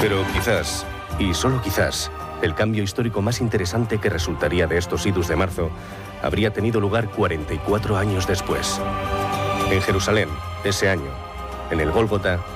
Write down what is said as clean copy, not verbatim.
Pero quizás, y solo quizás, el cambio histórico más interesante que resultaría de estos idus de marzo habría tenido lugar 44 años después. En Jerusalén, ese año, en el Gólgota,